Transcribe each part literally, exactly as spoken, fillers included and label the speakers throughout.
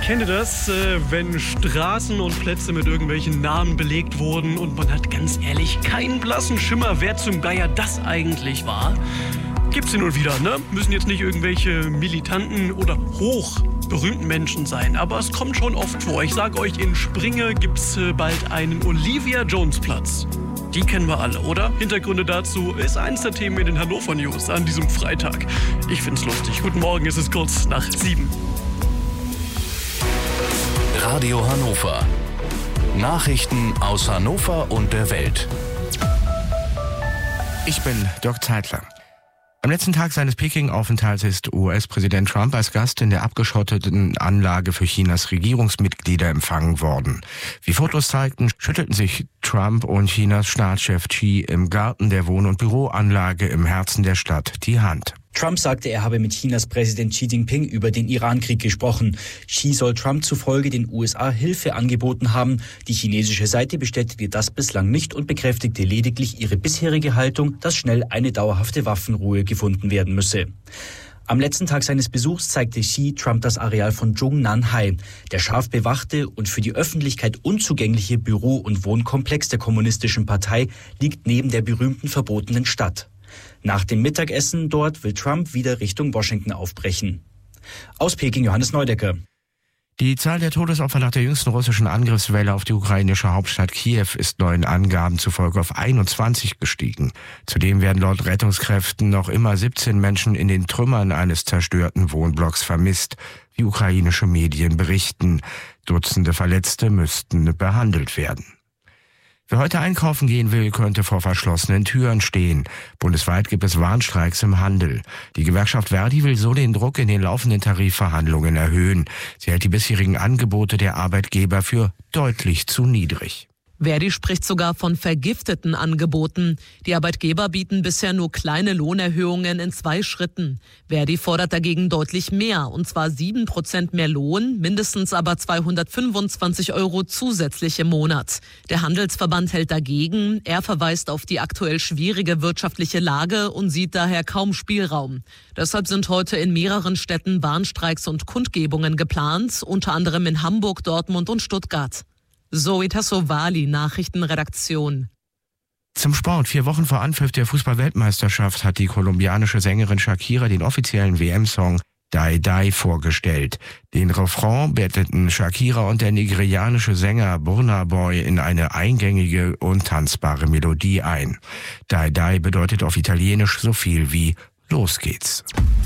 Speaker 1: Kennt ihr das, äh, wenn Straßen und Plätze mit irgendwelchen Namen belegt wurden und man hat ganz ehrlich keinen blassen Schimmer, wer zum Geier das eigentlich war? Gibt's hin und wieder, ne? Müssen jetzt nicht irgendwelche militanten oder hochberühmten Menschen sein, aber es kommt schon oft vor. Ich sag euch, in Springe gibt's äh, bald einen Olivia-Jones-Platz. Die kennen wir alle, oder? Hintergründe dazu ist eins der Themen in den Hannover News an diesem Freitag. Ich find's lustig. Guten Morgen, es ist kurz nach sieben.
Speaker 2: Radio Hannover. Nachrichten aus Hannover und der Welt.
Speaker 3: Ich bin Dirk Zeitler. Am letzten Tag seines Peking-Aufenthalts ist U S-Präsident Trump als Gast in der abgeschotteten Anlage für Chinas Regierungsmitglieder empfangen worden. Wie Fotos zeigten, schüttelten sich Trump und Chinas Staatschef Xi im Garten der Wohn- und Büroanlage im Herzen der Stadt die Hand.
Speaker 4: Trump sagte, er habe mit Chinas Präsident Xi Jinping über den Iran-Krieg gesprochen. Xi soll Trump zufolge den U S A Hilfe angeboten haben. Die chinesische Seite bestätigte das bislang nicht und bekräftigte lediglich ihre bisherige Haltung, dass schnell eine dauerhafte Waffenruhe gefunden werden müsse. Am letzten Tag seines Besuchs zeigte Xi Trump das Areal von Zhongnanhai, der scharf bewachte und für die Öffentlichkeit unzugängliche Büro- und Wohnkomplex der Kommunistischen Partei liegt neben der berühmten verbotenen Stadt. Nach dem Mittagessen dort will Trump wieder Richtung Washington aufbrechen. Aus Peking Johannes Neudecker.
Speaker 3: Die Zahl der Todesopfer nach der jüngsten russischen Angriffswelle auf die ukrainische Hauptstadt Kiew ist neuen Angaben zufolge auf einundzwanzig gestiegen. Zudem werden laut Rettungskräften noch immer siebzehn Menschen in den Trümmern eines zerstörten Wohnblocks vermisst, wie ukrainische Medien berichten. Dutzende Verletzte müssten behandelt werden. Wer heute einkaufen gehen will, könnte vor verschlossenen Türen stehen. Bundesweit gibt es Warnstreiks im Handel. Die Gewerkschaft Verdi will so den Druck in den laufenden Tarifverhandlungen erhöhen. Sie hält die bisherigen Angebote der Arbeitgeber für deutlich zu niedrig.
Speaker 5: Verdi spricht sogar von vergifteten Angeboten. Die Arbeitgeber bieten bisher nur kleine Lohnerhöhungen in zwei Schritten. Verdi fordert dagegen deutlich mehr, und zwar sieben Prozent mehr Lohn, mindestens aber zweihundertfünfundzwanzig Euro zusätzlich im Monat. Der Handelsverband hält dagegen. Er verweist auf die aktuell schwierige wirtschaftliche Lage und sieht daher kaum Spielraum. Deshalb sind heute in mehreren Städten Warnstreiks und Kundgebungen geplant, unter anderem in Hamburg, Dortmund und Stuttgart. Zoe Tassovali, Nachrichtenredaktion.
Speaker 3: Zum Sport. Vier Wochen vor Anpfiff der Fußball-Weltmeisterschaft hat die kolumbianische Sängerin Shakira den offiziellen W M-Song Die Die vorgestellt. Den Refrain betteten Shakira und der nigerianische Sänger Burna Boy in eine eingängige und tanzbare Melodie ein. Die Die bedeutet auf Italienisch so viel wie Los geht's.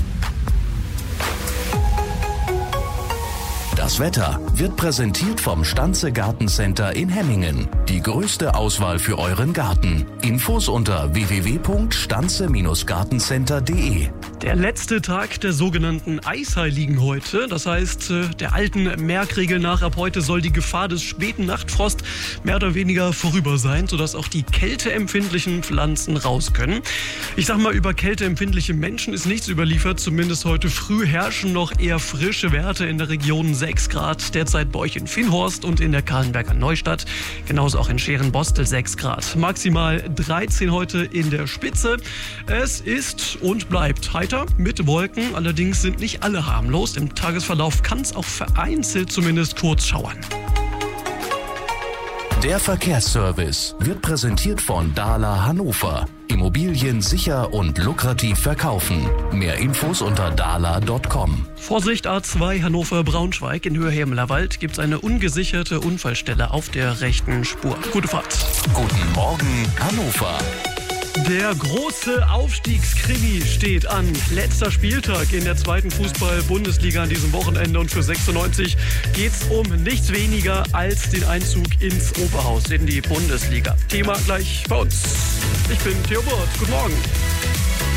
Speaker 2: Das Wetter wird präsentiert vom Stanze Gartencenter in Hemmingen. Die größte Auswahl für euren Garten. Infos unter w w w punkt stanze gartencenter punkt de.
Speaker 1: Der letzte Tag der sogenannten Eisheiligen heute. Das heißt, der alten Merkregel nach, ab heute soll die Gefahr des späten Nachtfrost mehr oder weniger vorüber sein, sodass auch die kälteempfindlichen Pflanzen raus können. Ich sag mal, über kälteempfindliche Menschen ist nichts überliefert. Zumindest heute früh herrschen noch eher frische Werte in der Region sechs Grad. Derzeit bei euch in Finnhorst und in der Kahlenberger Neustadt. Genauso auch in Scherenbostel sechs Grad. Maximal dreizehn heute in der Spitze. Es ist und bleibt heiter mit Wolken. Allerdings sind nicht alle harmlos. Im Tagesverlauf kann es auch vereinzelt zumindest kurz schauern.
Speaker 2: Der Verkehrsservice wird präsentiert von Dahler Hannover. Immobilien sicher und lukrativ verkaufen. Mehr Infos unter dahler punkt com.
Speaker 1: Vorsicht, A zwei Hannover-Braunschweig. In Höhe Hermlerwald gibt es eine ungesicherte Unfallstelle auf der rechten Spur. Gute Fahrt.
Speaker 2: Guten Morgen, Hannover.
Speaker 1: Der große Aufstiegskrimi steht an. Letzter Spieltag in der zweiten Fußball-Bundesliga an diesem Wochenende. Und für sechsundneunzig geht es um nichts weniger als den Einzug ins Oberhaus in die Bundesliga. Thema gleich bei uns. Ich bin Theo Burt. Guten Morgen.